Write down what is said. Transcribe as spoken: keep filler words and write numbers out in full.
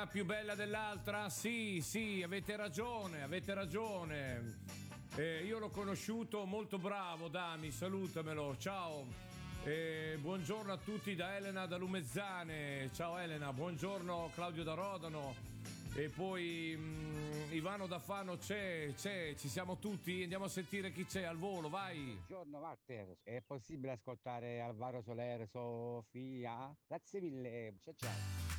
Una più bella dell'altra? Sì, sì, avete ragione, avete ragione. Eh, io l'ho conosciuto, molto bravo, Dami, salutamelo, ciao. Eh, buongiorno a tutti da Elena da Lumezzane. Ciao Elena, buongiorno Claudio da Rodano. E poi mh, Ivano da Fano c'è, c'è, ci siamo tutti, andiamo a sentire chi c'è al volo, vai. Buongiorno Walter, è possibile ascoltare Alvaro Soler, Sofia? Grazie mille, ciao ciao.